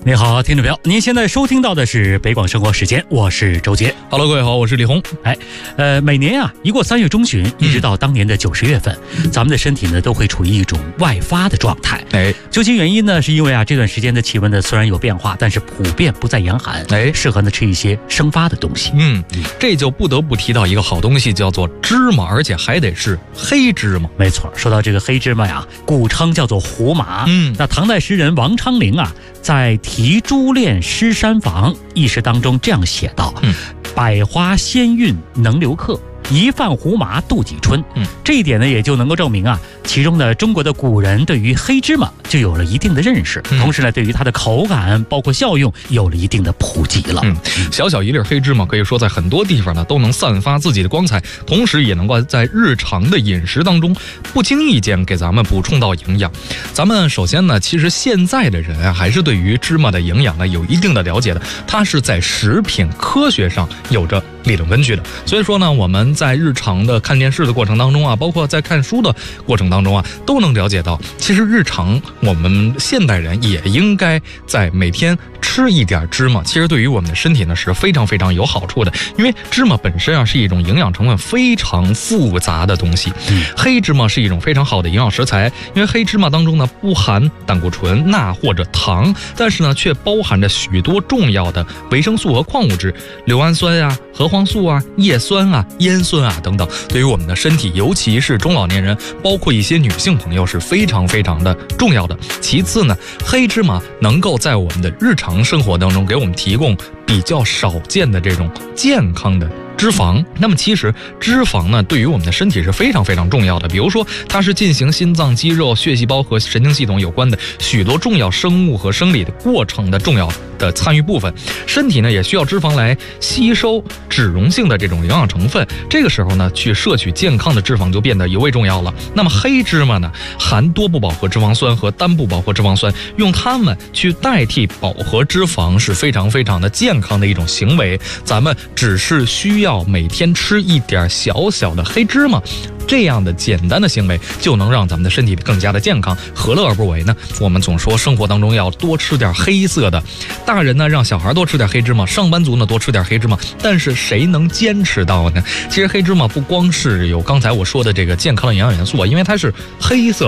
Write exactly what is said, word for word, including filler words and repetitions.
你好，听众朋友，您现在收听到的是北广生活时间，我是周杰。 Hello， 各位好，我是李红。 哎，呃，每年啊，一过三月中旬，一直到当年的九十月份，嗯、咱们的身体呢都会处于一种外发的状态。 哎， 究其原因呢，是因为啊这段时间的气温呢虽然有变化，但是普遍不再严寒，哎，适合呢吃一些生发的东西。 嗯，这就不得不提到一个好东西，叫做芝麻，而且还得是黑芝麻。 没错，说到这个黑芝麻呀，古称叫做胡麻。嗯，那唐代诗人王昌龄啊，在《题珠恋诗山房》一诗当中这样写道：嗯，百花鲜韵能留客，一饭胡麻度几春。嗯，这一点呢，也就能够证明啊，其中呢，中国的古人对于黑芝麻就有了一定的认识，嗯、同时呢，对于它的口感包括效用有了一定的普及了。 嗯，小小一粒黑芝麻可以说在很多地方呢都能散发自己的光彩，同时也能够在日常的饮食当中不经意间给咱们补充到营养。咱们首先呢，其实现在的人啊，还是对于芝麻的营养呢有一定的了解的，它是在食品科学上有着理论根据的。所以说呢，我们在日常的看电视的过程当中啊，包括在看书的过程当中啊，都能了解到，其实日常我们现代人也应该在每天吃一点芝麻，其实对于我们的身体呢是非常非常有好处的。因为芝麻本身啊是一种营养成分非常复杂的东西，嗯、黑芝麻是一种非常好的营养食材，因为黑芝麻当中呢不含胆固醇、钠或者糖，但是呢却包含着许多重要的维生素和矿物质，硫氨酸啊、核黄素啊、叶酸啊、烟酸啊等等，对于我们的身体，尤其是中老年人，包括一些女性朋友是非常非常的重要的。其次呢，黑芝麻能够在我们的日常生活当中给我们提供比较少见的这种健康的脂肪。那么其实脂肪呢对于我们的身体是非常非常重要的，比如说它是进行心脏、肌肉、血细胞和神经系统有关的许多重要生物和生理的过程的重要的参与部分。身体呢也需要脂肪来吸收脂溶性的这种营养成分，这个时候呢去摄取健康的脂肪就变得尤为重要了。那么黑芝麻呢含多不饱和脂肪酸和单不饱和脂肪酸，用它们去代替饱和脂肪是非常非常的健康的一种行为。咱们只是需要每天吃一点小小的黑芝麻，这样的简单的行为就能让咱们的身体更加的健康，何乐而不为呢？我们总说生活当中要多吃点黑色的，大人呢让小孩多吃点黑芝麻，上班族呢多吃点黑芝麻，但是谁能坚持到呢？其实黑芝麻不光是有刚才我说的这个健康的营养元素啊，因为它是黑色